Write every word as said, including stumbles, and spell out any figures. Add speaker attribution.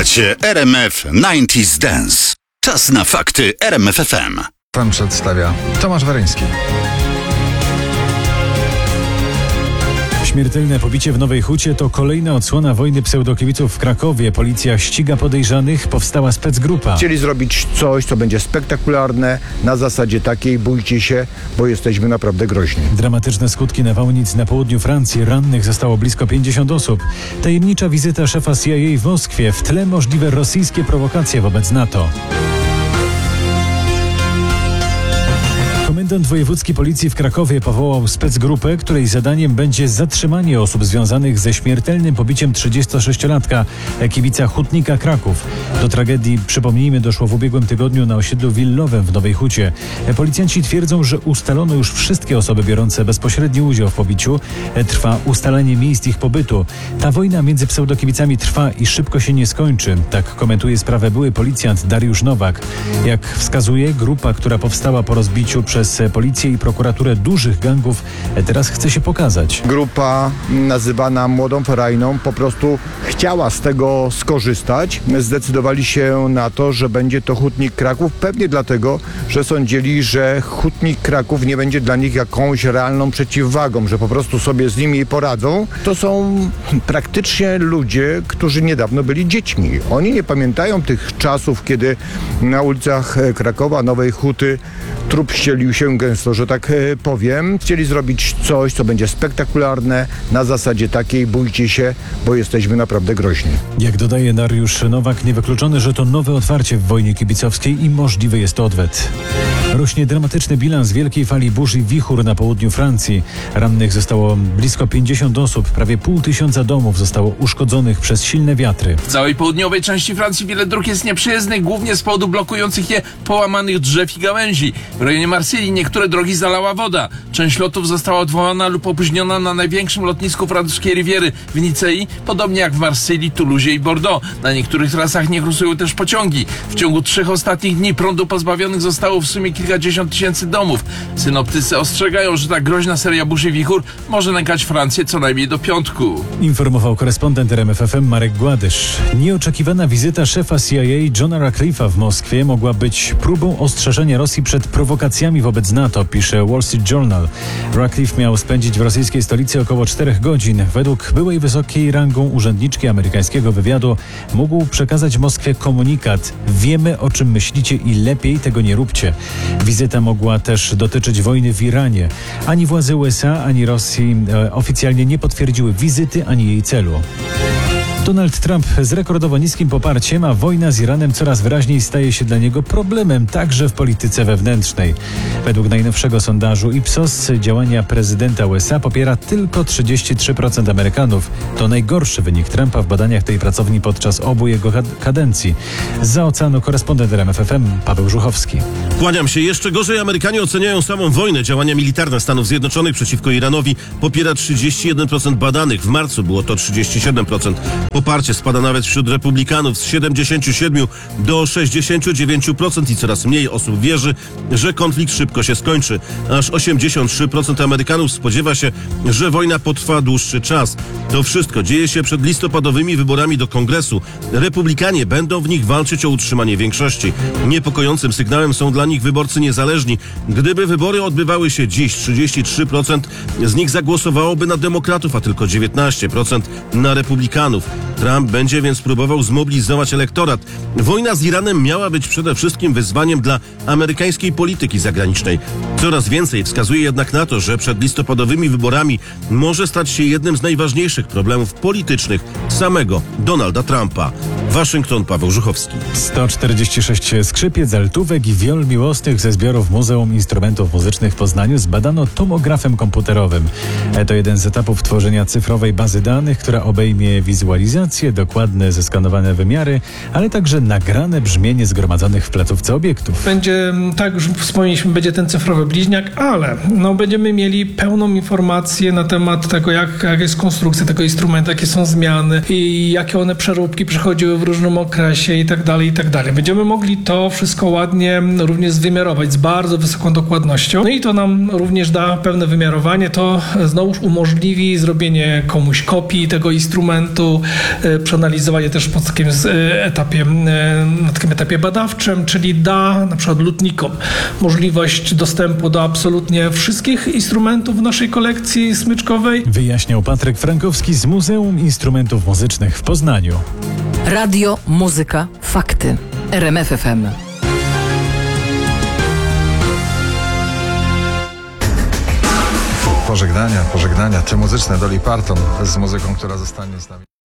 Speaker 1: Słuchacie R M F dziewięćdziesiąt Dance. Czas na fakty R M F F M.
Speaker 2: Pan przedstawia Tomasz Weryński.
Speaker 3: Śmiertelne pobicie w Nowej Hucie to kolejna odsłona wojny pseudokibiców w Krakowie. Policja ściga podejrzanych, powstała specgrupa.
Speaker 4: Chcieli zrobić coś, co będzie spektakularne, na zasadzie takiej: bójcie się, bo jesteśmy naprawdę groźni.
Speaker 3: Dramatyczne skutki nawałnic na południu Francji. Rannych zostało blisko pięćdziesiąt osób. Tajemnicza wizyta szefa C I A w Moskwie. W tle możliwe rosyjskie prowokacje wobec NATO. Komendant wojewódzki policji w Krakowie powołał specgrupę, której zadaniem będzie zatrzymanie osób związanych ze śmiertelnym pobiciem trzydziestosześciolatka, kibica Hutnika Kraków. Do tragedii, przypomnijmy, doszło w ubiegłym tygodniu na osiedlu Willowem w Nowej Hucie. Policjanci twierdzą, że ustalono już wszystkie osoby biorące bezpośredni udział w pobiciu. Trwa ustalanie miejsc ich pobytu. Ta wojna między pseudokibicami trwa i szybko się nie skończy. Tak komentuje sprawę były policjant Dariusz Nowak. Jak wskazuje, grupa, która powstała po rozbiciu przez policję i prokuraturę dużych gangów, teraz chce się pokazać.
Speaker 4: Grupa nazywana Młodą Ferajną po prostu chciała z tego skorzystać. Zdecydowali się na to, że będzie to Hutnik Kraków, pewnie dlatego, że sądzili, że Hutnik Kraków nie będzie dla nich jakąś realną przeciwwagą, że po prostu sobie z nimi poradzą. To są praktycznie ludzie, którzy niedawno byli dziećmi. Oni nie pamiętają tych czasów, kiedy na ulicach Krakowa, Nowej Huty trup ścielił się gęsto, że tak powiem. Chcieli zrobić coś, co będzie spektakularne, na zasadzie takiej: bójcie się, bo jesteśmy naprawdę groźni.
Speaker 3: Jak dodaje Dariusz Nowak, niewykluczone, że to nowe otwarcie w wojnie kibicowskiej i możliwy jest to odwet. Rośnie dramatyczny bilans wielkiej fali burz i wichur na południu Francji. Rannych zostało blisko pięćdziesiąt osób, prawie pół tysiąca domów zostało uszkodzonych przez silne wiatry.
Speaker 5: W całej południowej części Francji wiele dróg jest nieprzejezdnych, głównie z powodu blokujących je połamanych drzew i gałęzi. W rejonie Marsylii niektóre drogi zalała woda. Część lotów została odwołana lub opóźniona na największym lotnisku francuskiej Riviery w Nicei, podobnie jak w Marsylii, Toulousie i Bordeaux. Na niektórych trasach nie kursują też pociągi. W ciągu trzech ostatnich dni prądu pozbawionych zostało w sumie kilkadziesiąt tysięcy domów. Synoptycy ostrzegają, że ta groźna seria burz i wichur może nękać Francję co najmniej do piątku.
Speaker 3: Informował korespondent R M F F M Marek Gładysz. Nieoczekiwana wizyta szefa C I A Johna Ratcliffe'a w Moskwie mogła być próbą ostrzeżenia Rosji przed prowokacjami wobec NATO, pisze Wall Street Journal. Ratcliffe miał spędzić w rosyjskiej stolicy około czterech godzin. Według byłej wysokiej rangą urzędniczki amerykańskiego wywiadu mógł przekazać Moskwie komunikat: wiemy, o czym myślicie i lepiej tego nie róbcie. Wizyta mogła też dotyczyć wojny w Iranie. Ani władze U S A, ani Rosji e, oficjalnie nie potwierdziły wizyty, ani jej celu. Donald Trump z rekordowo niskim poparciem, a wojna z Iranem coraz wyraźniej staje się dla niego problemem, także w polityce wewnętrznej. Według najnowszego sondażu Ipsos działania prezydenta U S A popiera tylko trzydzieści trzy procent Amerykanów. To najgorszy wynik Trumpa w badaniach tej pracowni podczas obu jego kadencji. Zza oceanu korespondent R M F F M Paweł Żuchowski.
Speaker 6: Kłaniam się. Jeszcze gorzej Amerykanie oceniają samą wojnę. Działania militarne Stanów Zjednoczonych przeciwko Iranowi popiera trzydzieści jeden procent badanych. W marcu było to trzydzieści siedem procent. Poparcie spada nawet wśród republikanów z siedemdziesiąt siedem do sześćdziesiąt dziewięć procent i coraz mniej osób wierzy, że konflikt szybko się skończy. Aż osiemdziesiąt trzy procent Amerykanów spodziewa się, że wojna potrwa dłuższy czas. To wszystko dzieje się przed listopadowymi wyborami do Kongresu. Republikanie będą w nich walczyć o utrzymanie większości. Niepokojącym sygnałem są dla nich wyborcy niezależni. Gdyby wybory odbywały się dziś, trzydzieści trzy procent z nich zagłosowałoby na demokratów, a tylko dziewiętnaście procent na republikanów. Trump będzie więc próbował zmobilizować elektorat. Wojna z Iranem miała być przede wszystkim wyzwaniem dla amerykańskiej polityki zagranicznej. Coraz więcej wskazuje jednak na to, że przed listopadowymi wyborami może stać się jednym z najważniejszych problemów politycznych samego Donalda Trumpa. Waszyngton, Paweł Żuchowski.
Speaker 3: sto czterdzieści sześć skrzypiec, altówek i wiol miłosnych ze zbiorów Muzeum Instrumentów Muzycznych w Poznaniu zbadano tomografem komputerowym. To jeden z etapów tworzenia cyfrowej bazy danych, która obejmie wizualizację, dokładne zeskanowane wymiary, ale także nagrane brzmienie zgromadzonych w placówce obiektów.
Speaker 7: Będzie, tak już wspomnieliśmy, będzie ten cyfrowy bliźniak, ale no, będziemy mieli pełną informację na temat tego, jak, jak jest konstrukcja tego instrumentu, jakie są zmiany i jakie one przeróbki przechodziły w w różnym okresie i tak dalej, i tak dalej. Będziemy mogli to wszystko ładnie również wymiarować z bardzo wysoką dokładnością. No i to nam również da pewne wymiarowanie. To znowuż umożliwi zrobienie komuś kopii tego instrumentu, przeanalizowanie też po takim etapie, na takim etapie badawczym, czyli da na przykład lutnikom możliwość dostępu do absolutnie wszystkich instrumentów w naszej kolekcji smyczkowej.
Speaker 3: Wyjaśniał Patryk Frankowski z Muzeum Instrumentów Muzycznych w Poznaniu.
Speaker 8: Radio, muzyka, fakty. R M F F M.
Speaker 2: Pożegnania, pożegnania, te muzyczne Dolly Parton z muzyką, która zostanie z nami.